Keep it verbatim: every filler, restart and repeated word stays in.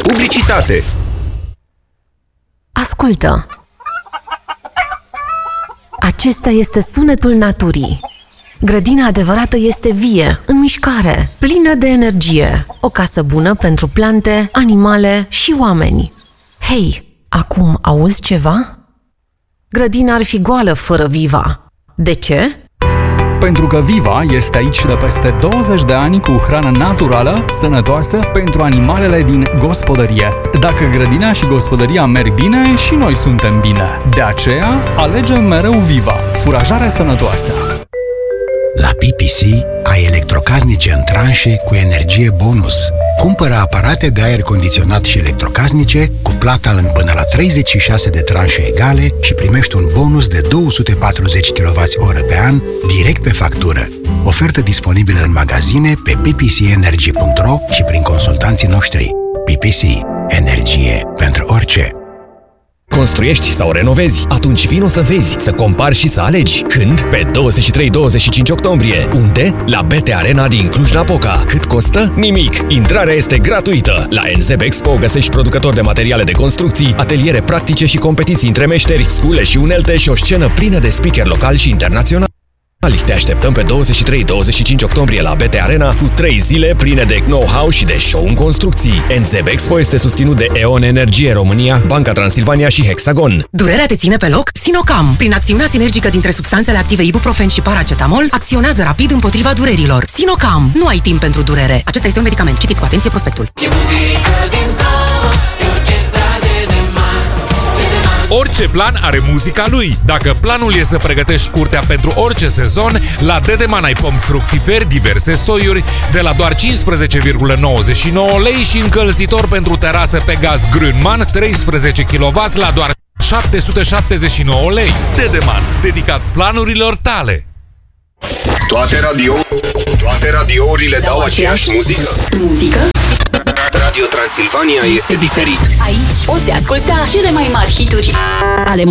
Publicitate. Ascultă! Acesta este sunetul naturii. Grădina adevărată este vie, în mișcare, plină de energie. O casă bună pentru plante, animale și oameni. Hei, acum auzi ceva? Grădina ar fi goală fără Viva. De ce? Pentru că Viva este aici de peste douăzeci de ani cu hrană naturală, sănătoasă pentru animalele din gospodărie. Dacă grădina și gospodăria merg bine, și noi suntem bine. De aceea, alegem mereu Viva, furajare sănătoasă. La P P C ai electrocasnice în tranșe cu energie bonus. Cumpără aparate de aer condiționat și electrocasnice cu plata în până la treizeci și șase de tranșe egale și primești un bonus de două sute patruzeci de kilowați-oră pe an direct pe factură. Ofertă disponibilă în magazine, pe p p c energy punct r o și prin consultanții noștri. P P C. Energie pentru orice. Construiești sau renovezi? Atunci vino să vezi, să compari și să alegi. Când? Pe douăzeci și trei douăzeci și cinci octombrie. Unde? La B T Arena din Cluj-Napoca. Cât costă? Nimic. Intrarea este gratuită. La N Z B Expo găsești producători de materiale de construcții, ateliere practice și competiții între meșteri, scule și unelte și o scenă plină de speaker locali și internaționali. Te așteptăm pe douăzeci și trei douăzeci și cinci octombrie la B T Arena cu trei zile pline de know-how și de show în construcții. N Z B Expo este susținut de E O N Energie România, Banca Transilvania și Hexagon. Durerea te ține pe loc? Sinocam, prin acțiunea sinergică dintre substanțele active ibuprofen și paracetamol, acționează rapid împotriva durerilor. Sinocam, nu ai timp pentru durere. Acesta este un medicament. Citiți cu atenție prospectul. Orice plan are muzica lui. Dacă planul e să pregătești curtea pentru orice sezon, la Dedeman ai pomi fructiferi, diverse soiuri, de la doar cincisprezece virgulă nouăzeci și nouă lei și încălzitor pentru terasă pe gaz Grünman, treisprezece kilowați, la doar șapte sute șaptezeci și nouă lei. Dedeman, dedicat planurilor tale. Toate radio, toate radiourile dau aceeași muzică. Muzică? Radio Transilvania este diferit. Aici poți asculta cele mai mari hituri ale